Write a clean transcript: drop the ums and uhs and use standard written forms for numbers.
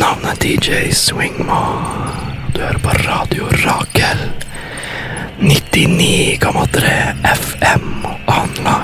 navnet DJ Swingmar. Du hører på Radio Rakel 99,3 FM og online.